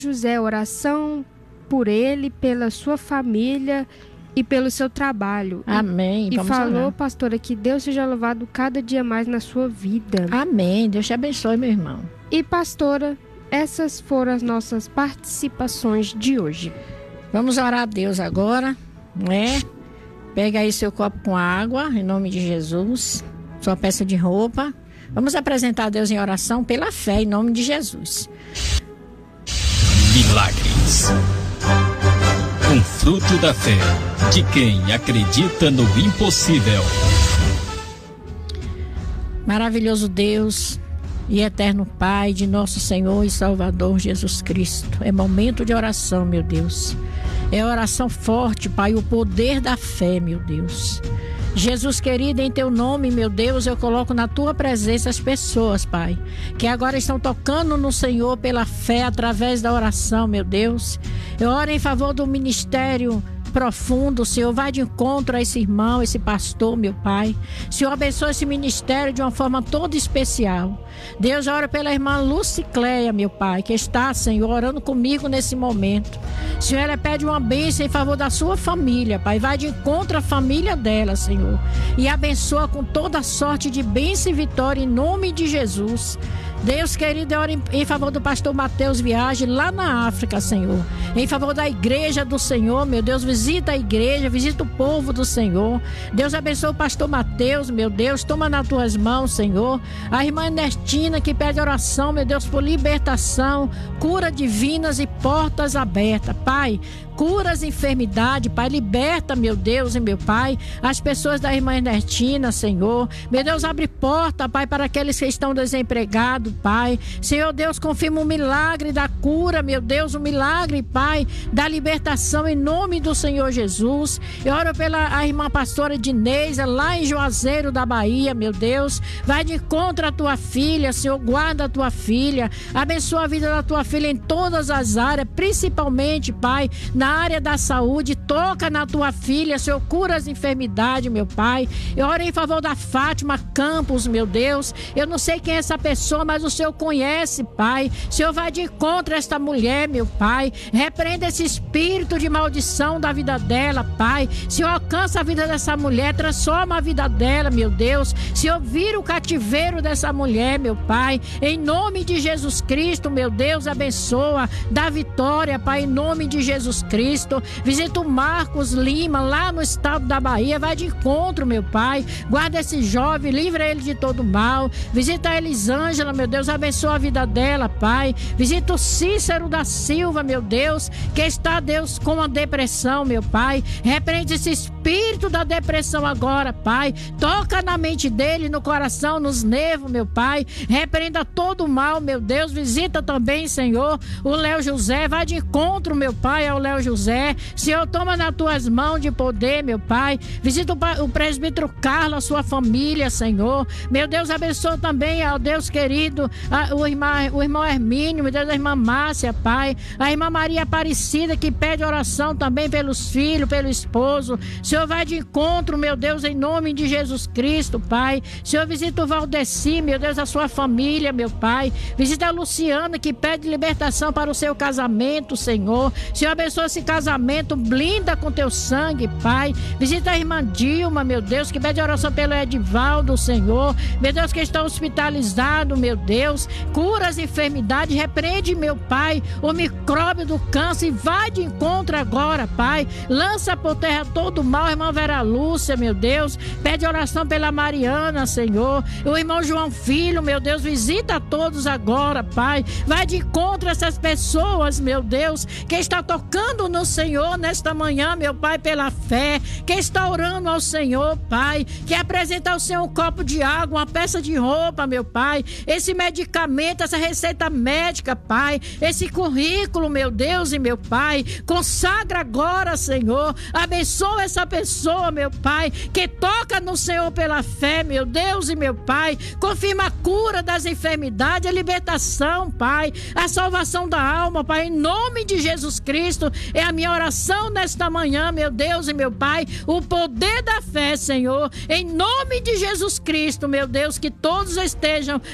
José, oração por ele, pela sua família e pelo seu trabalho. Amém. E Vamos falou, orar. pastora, que Deus seja louvado cada dia mais na sua vida. Amém. Deus te abençoe, meu irmão. E pastora, essas foram as nossas participações de hoje. Vamos orar a Deus agora, né? Pega aí seu copo com água, em nome de Jesus. Sua peça de roupa. Vamos apresentar a Deus em oração pela fé, em nome de Jesus. Milagres. Um fruto da fé de quem acredita no impossível. Maravilhoso Deus e eterno Pai de nosso Senhor e Salvador Jesus Cristo. É momento de oração, meu Deus. É oração forte, Pai, o poder da fé, meu Deus. Jesus querido, em teu nome, meu Deus, eu coloco na tua presença as pessoas, Pai, que agora estão tocando no Senhor pela fé através da oração, meu Deus. Eu oro em favor do ministério profundo, Senhor, vai de encontro a esse irmão, esse pastor, meu Pai. Senhor, abençoa esse ministério de uma forma toda especial. Deus, ora pela irmã Lucicleia, meu Pai, que está, Senhor, orando comigo nesse momento. Senhor, ela pede uma bênção em favor da sua família, Pai. Vai de encontro à família dela, Senhor, e abençoa com toda sorte de bênção e vitória em nome de Jesus. Deus querido, eu oro em favor do pastor Mateus Viagem lá na África, Senhor. Em favor da igreja do Senhor, meu Deus, visita a igreja, visita o povo do Senhor. Deus abençoe o pastor Mateus, meu Deus, toma nas tuas mãos, Senhor. A irmã Ernestina que pede oração, meu Deus, por libertação, cura divinas e portas abertas. Pai, cura as enfermidades, Pai, liberta, meu Deus e meu Pai, as pessoas da irmã Ernestina, Senhor. Meu Deus, abre porta, Pai, para aqueles que estão desempregados, Pai. Senhor Deus, confirma o milagre da cura, meu Deus, o milagre, Pai, da libertação em nome do Senhor Jesus. Eu oro pela a irmã pastora Dineisa, lá em Juazeiro da Bahia, meu Deus. Vai de encontro a tua filha, Senhor, guarda a tua filha, abençoa a vida da tua filha em todas as áreas, principalmente, Pai, na área da saúde. Toca na tua filha, Senhor, cura as enfermidades, meu Pai. Eu oro em favor da Fátima Campos, meu Deus. Eu não sei quem é essa pessoa, mas o Senhor conhece, Pai. O Senhor vai de encontro a esta mulher, meu Pai. Repreenda esse espírito de maldição da vida dela, Pai. Senhor, alcança a vida dessa mulher, transforma a vida dela, meu Deus. Senhor, vira o cativeiro dessa mulher, meu Pai. Em nome de Jesus Cristo, meu Deus, abençoa, dá vitória, Pai, em nome de Jesus Cristo. Visita o Marcos Lima, lá no estado da Bahia. Vai de encontro, meu Pai. Guarda esse jovem, livra ele de todo mal. Visita a Elisângela, meu Deus, abençoa a vida dela, Pai. Visita o Cícero da Silva, meu Deus, que está, Deus, com a depressão, meu Pai. Repreende esse espírito da depressão agora, Pai. Toca na mente dele, no coração, nos nervos, meu Pai. Repreenda todo o mal, meu Deus. Visita também, Senhor, o Léo José. Vai de encontro, meu Pai, ao Léo José. Senhor, toma nas tuas mãos de poder, meu Pai. Visita o presbítero Carlos, a sua família, Senhor. Meu Deus, abençoa também, ó Deus querido, o irmão Hermínio, meu Deus, a irmã Márcia, Pai. A irmã Maria Aparecida, que pede oração também pelos filhos, pelo esposo. Senhor, vai de encontro, meu Deus, em nome de Jesus Cristo, Pai. Senhor, visita o Valdeci, meu Deus, a sua família, meu Pai. Visita a Luciana, que pede libertação para o seu casamento, Senhor. Senhor, abençoa esse casamento, blinda com teu sangue, Pai. Visita a irmã Dilma, meu Deus, que pede oração pelo Edivaldo, Senhor. Meu Deus, que está hospitalizado, meu Deus. Cura as enfermidades, repreende, meu Pai, o micróbio do câncer e vai de encontro agora, Pai. Lança por terra todo o mal, irmã Vera Lúcia, meu Deus. Pede oração pela Mariana, Senhor. O irmão João Filho, meu Deus, visita a todos agora, Pai. Vai de encontro a essas pessoas, meu Deus, que está tocando no Senhor nesta manhã, meu Pai, pela fé, que está orando ao Senhor, Pai, que apresenta ao Senhor um copo de água, uma peça de roupa, meu Pai, esse medicamento, essa receita médica, Pai, esse currículo, meu Deus e meu Pai, consagra agora, Senhor, abençoa essa pessoa, meu Pai, que toca no Senhor pela fé, meu Deus e meu Pai, confirma a cura das enfermidades, a libertação, Pai, a salvação da alma, Pai, em nome de Jesus Cristo, é a minha oração nesta manhã, meu Deus e meu Pai, o poder da fé, Senhor, em nome de Jesus Cristo, meu Deus, que todos estejam abençoados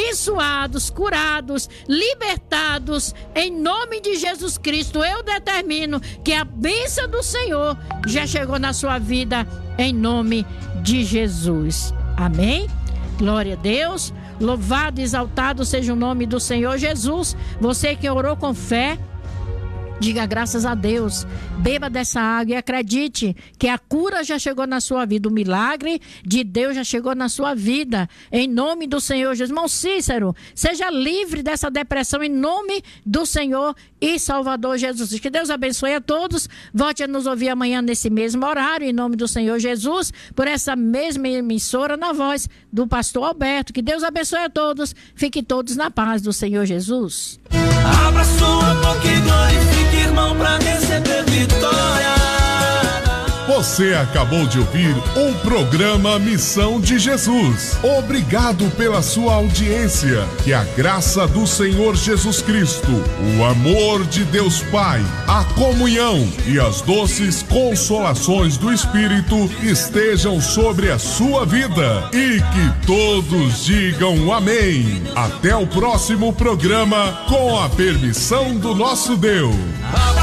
abençoados, curados, libertados, em nome de Jesus Cristo. Eu determino que a bênção do Senhor já chegou na sua vida, em nome de Jesus. Amém? Glória a Deus. Louvado e exaltado seja o nome do Senhor Jesus. Você que orou com fé, diga graças a Deus, beba dessa água e acredite que a cura já chegou na sua vida, o milagre de Deus já chegou na sua vida, em nome do Senhor Jesus. Irmão Cícero, seja livre dessa depressão em nome do Senhor e Salvador Jesus. Que Deus abençoe a todos, volte a nos ouvir amanhã nesse mesmo horário, em nome do Senhor Jesus, por essa mesma emissora, na voz do pastor Alberto. Que Deus abençoe a todos, fiquem todos na paz do Senhor Jesus. Abra sua boca e glorifique, irmão, pra receber vitória. Você acabou de ouvir um programa Missão de Jesus. Obrigado pela sua audiência. Que a graça do Senhor Jesus Cristo, o amor de Deus Pai, a comunhão e as doces consolações do Espírito estejam sobre a sua vida. E que todos digam amém. Até o próximo programa, com a permissão do nosso Deus.